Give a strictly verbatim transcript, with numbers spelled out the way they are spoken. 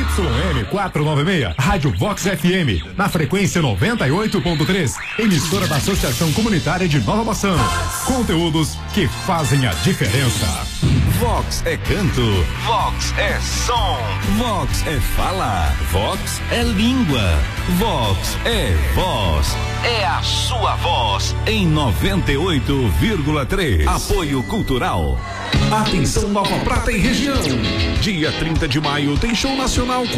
M quatrocentos e noventa e seis, Rádio Vox F M, na frequência noventa e oito ponto três, emissora da Associação Comunitária de Nova Bassano. Conteúdos que fazem a diferença. Vox é canto, Vox é som, Vox é fala, Vox é língua, Vox é voz, é a sua voz em noventa e oito vírgula três. Apoio Cultural. Atenção Nova Prata e região. Dia trinta de maio tem show nacional com